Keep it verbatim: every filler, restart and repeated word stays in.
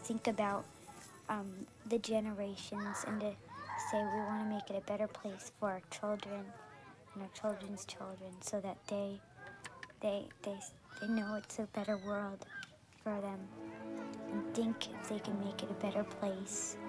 think about um, the generations and to say we want to make it a better place for our children and our children's children, so that they they they they know it's a better world for them and think if they can make it a better place.